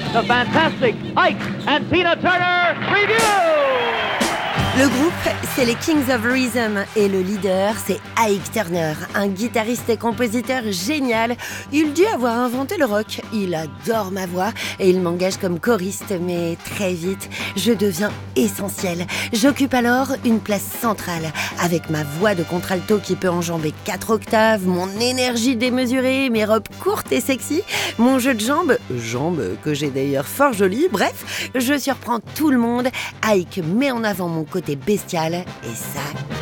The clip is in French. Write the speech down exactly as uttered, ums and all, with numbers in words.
the fantastic Ike and Tina Turner Review! Le groupe, c'est les Kings of Rhythm et le leader, c'est Ike Turner, un guitariste et compositeur génial. Il dit avoir inventé le rock. Il adore ma voix et il m'engage comme choriste, mais très vite, je deviens essentielle. J'occupe alors une place centrale, avec ma voix de contralto qui peut enjamber quatre octaves, mon énergie démesurée, mes robes courtes et sexy, mon jeu de jambes, jambes que j'ai d'ailleurs fort jolies, bref, je surprends tout le monde. Ike met en avant mon côté bestial et ça,